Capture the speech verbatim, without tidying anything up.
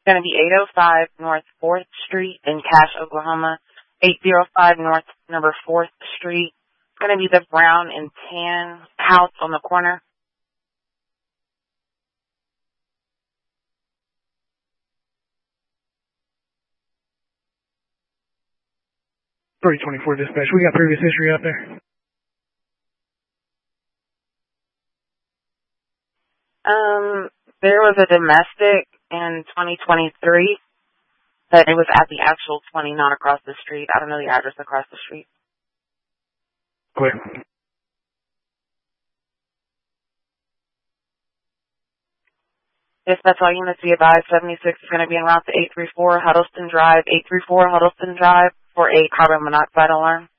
going to be eight oh five North fourth Street in Cache, Oklahoma. eight oh five North number fourth Street. It's going to be the brown and tan house on the corner. three twenty-four dispatch. We got previous history out there. Um, there was a domestic in twenty twenty-three, but it was at the actual twenty, not across the street. I don't know the address across the street. Clear. Dispatch all units be advised, seventy-six is going to be en route to eight three four Huddleston Drive, eight three four Huddleston Drive for a carbon monoxide alarm.